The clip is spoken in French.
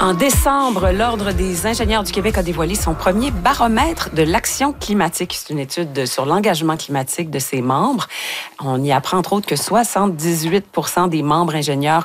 En décembre, l'Ordre des ingénieurs du Québec a dévoilé son premier baromètre de l'action climatique. C'est une étude sur l'engagement climatique de ses membres. On y apprend entre autres que 78% des membres ingénieurs